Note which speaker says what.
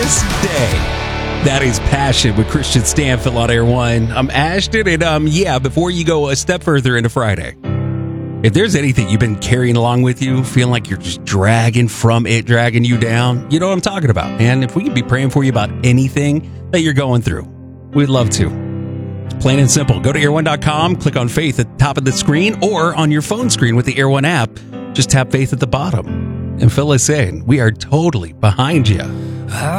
Speaker 1: this day. That is Passion with Christian Stanfill on Air One. I'm Ashton, and before you go a step further into Friday, if there's anything you've been carrying along with you, feeling like you're just dragging you down, you know what I'm talking about. And if we could be praying for you about anything that you're going through, we'd love to. It's plain and simple. Go to air1.com, click on Faith at the top of the screen, or on your phone screen with the Air One app, just tap Faith at the bottom and fill us in. We are totally behind you.